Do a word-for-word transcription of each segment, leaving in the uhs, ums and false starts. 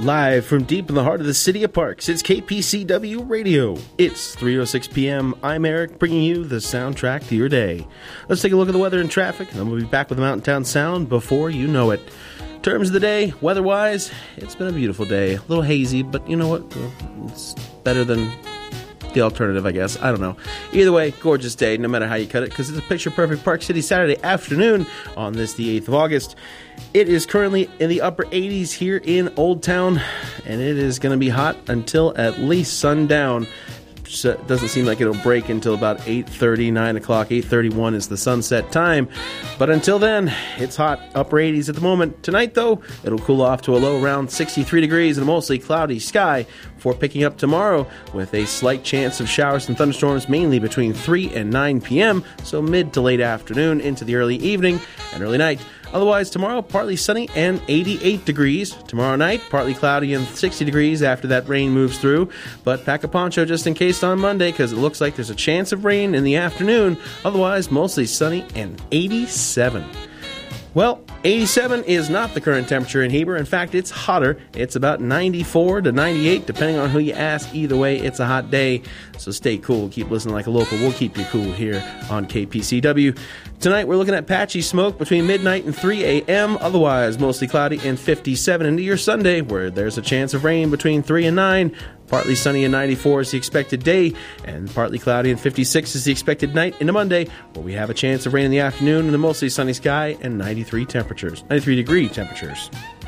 Live from deep in the heart of the city of Parks, it's K P C W Radio. It's three oh six p.m. I'm Eric, bringing you the soundtrack to your day. Let's take a look at the weather and traffic, and then we'll be back with the Mountain Town Sound before you know it. In terms of the day, weather-wise, it's been a beautiful day. A little hazy, but you know what? It's better than the alternative, I guess. I don't know. Either way, gorgeous day, no matter how you cut it, because it's a picture-perfect Park City Saturday afternoon on this, the eighth of August. It is currently in the upper eighties here in Old Town, and it is going to be hot until at least sundown. So it doesn't seem like it'll break until about eight thirty, nine o'clock. eight thirty-one is the sunset time. But until then, it's hot, upper eighties at the moment. Tonight, though, it'll cool off to a low around sixty-three degrees and a mostly cloudy sky before picking up tomorrow with a slight chance of showers and thunderstorms mainly between three and nine p.m., so mid to late afternoon into the early evening and early night. Otherwise, tomorrow, partly sunny and eighty-eight degrees. Tomorrow night, partly cloudy and sixty degrees after that rain moves through. But pack a poncho just in case on Monday, because it looks like there's a chance of rain in the afternoon. Otherwise, mostly sunny and eighty-seven. Well, eighty-seven is not the current temperature in Heber. In fact, it's hotter. It's about ninety-four to ninety-eight, depending on who you ask. Either way, it's a hot day. So stay cool. Keep listening like a local. We'll keep you cool here on K P C W. Tonight, we're looking at patchy smoke between midnight and three a.m. Otherwise, mostly cloudy and fifty-seven into your Sunday, where there's a chance of rain between three and nine. Partly sunny and ninety-four is the expected day, and partly cloudy and fifty-six is the expected night into Monday, where we have a chance of rain in the afternoon and a mostly sunny sky and ninety-three temperatures, ninety-three degree temperatures.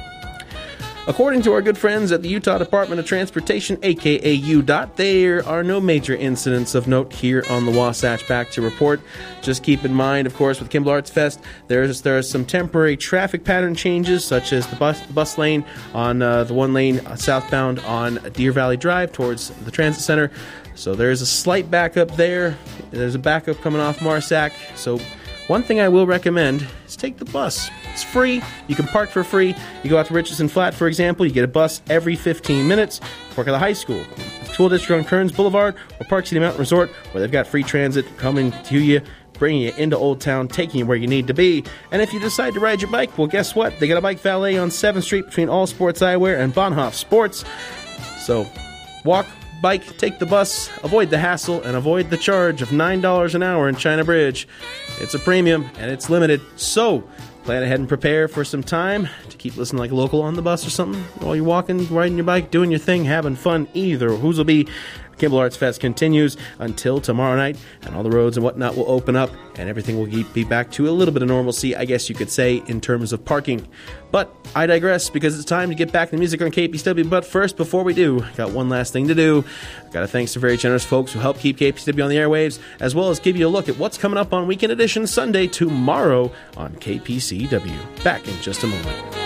According to our good friends at the Utah Department of Transportation, aka U D O T, there are no major incidents of note here on the Wasatch Back to report. Just keep in mind, of course, with Kimball Arts Fest, there's there are some temporary traffic pattern changes, such as the bus the bus lane on uh, the one lane uh, southbound on Deer Valley Drive towards the Transit Center. So there's a slight backup there. There's a backup coming off Marsac. So one thing I will recommend is take the bus. It's free. You can park for free. You go out to Richardson Flat, for example. You get a bus every fifteen minutes. Park at the high school, school district on Kearns Boulevard, or Park City Mountain Resort, where they've got free transit coming to you, bringing you into Old Town, taking you where you need to be. And if you decide to ride your bike, well, guess what? They got a bike valet on seventh Street between All Sports Eyewear and Bonhoeff Sports. So walk, bike, take the bus, avoid the hassle, and avoid the charge of nine dollars an hour in China Bridge. It's a premium, and it's limited. So plan ahead and prepare for some time to keep listening like a local on the bus or something while you're walking, riding your bike, doing your thing, having fun. Either whose will be. Kimball Arts Fest continues until tomorrow night, and all the roads and whatnot will open up, and everything will be back to a little bit of normalcy, I guess you could say, in terms of parking. But I digress, because it's time to get back to the music on K P C W. But first, before we do, got one last thing to do. Got to thank some very generous folks who help keep K P C W on the airwaves, as well as give you a look at what's coming up on Weekend Edition Sunday tomorrow on K P C W. Back in just a moment.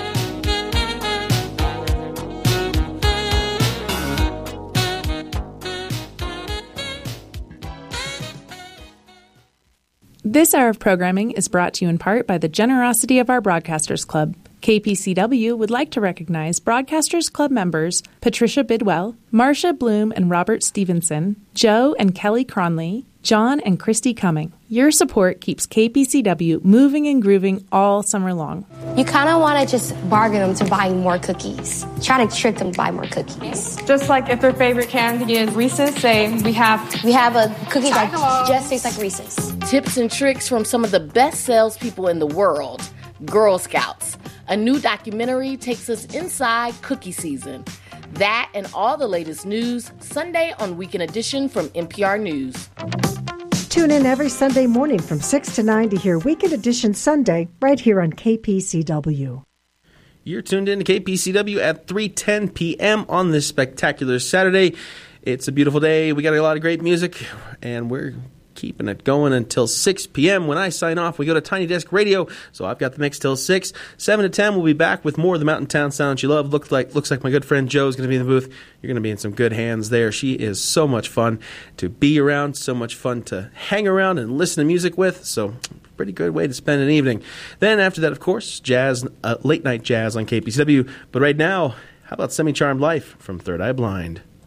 This hour of programming is brought to you in part by the generosity of our Broadcasters Club. K P C W would like to recognize Broadcasters Club members Patricia Bidwell, Marcia Bloom and Robert Stevenson, Joe and Kelly Cronley, John and Christy Cumming. Your support keeps K P C W moving and grooving all summer long. You kind of want to just bargain them to buy more cookies. Try to trick them to buy more cookies. Just like if their favorite candy is Reese's, say we have... We have a cookie that just tastes like Reese's. Tips and tricks from some of the best salespeople in the world. Girl Scouts. A new documentary takes us inside cookie season. That and all the latest news, Sunday on Weekend Edition from N P R News. Tune in every Sunday morning from six to nine to hear Weekend Edition Sunday right here on K P C W. You're tuned in to K P C W at three ten p.m. on this spectacular Saturday. It's a beautiful day. We got a lot of great music, and we're keeping it going until six p.m. When I sign off, we go to Tiny Desk Radio, so I've got the mix till six. seven to ten, we'll be back with more of the Mountain Town sound you love. Looks like, looks like my good friend Joe's going to be in the booth. You're going to be in some good hands there. She is so much fun to be around, so much fun to hang around and listen to music with, so pretty good way to spend an evening. Then after that, of course, jazz, uh, late night jazz on K P C W. But right now, how about Semi-Charmed Life from Third Eye Blind?